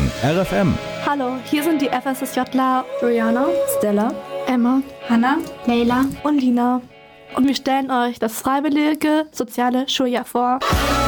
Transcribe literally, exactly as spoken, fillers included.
von R F M. Hallo, hier sind die FSSJler Juliana, Stella, Emma, Hannah, Leila und Lina. Und wir stellen euch das freiwillige soziale Schuljahr vor.